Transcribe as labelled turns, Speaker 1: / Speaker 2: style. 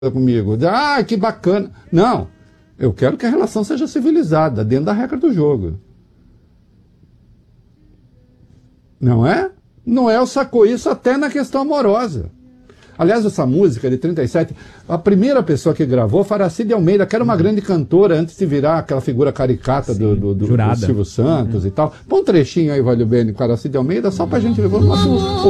Speaker 1: comigo. Ah, que bacana. Não, eu quero que a relação seja civilizada, dentro da regra do jogo. Não é? Noel sacou isso até na questão amorosa. Aliás, essa música de 37, a primeira pessoa que gravou foi Aracide Almeida, que era uma grande cantora antes de virar aquela figura caricata do Silvio Santos e tal. Põe um trechinho aí, Valeu Bene, com Aracide Almeida, só pra gente ver.